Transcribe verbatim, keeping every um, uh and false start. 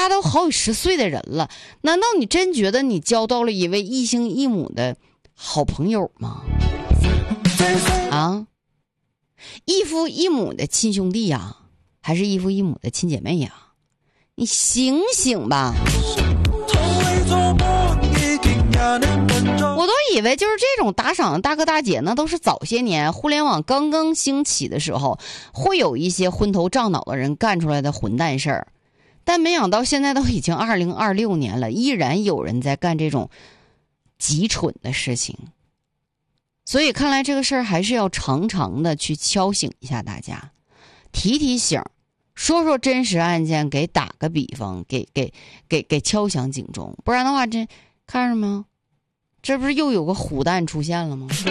家都好几十岁的人了，难道你真觉得你交到了一位异姓异母的好朋友吗？啊，异父异母的亲兄弟呀，还是异父异母的亲姐妹呀？你醒醒吧！我都以为就是这种打赏的大哥大姐呢，都是早些年互联网刚刚兴起的时候，会有一些昏头胀脑的人干出来的混蛋事儿，但没想到现在都已经二零二六年了，依然有人在干这种极蠢的事情。所以看来这个事儿还是要常常的去敲醒一下大家，提提醒，说说真实案件，给打个比方，给给给给敲响警钟，不然的话，这看着没有，这不是又有个虎蛋出现了吗？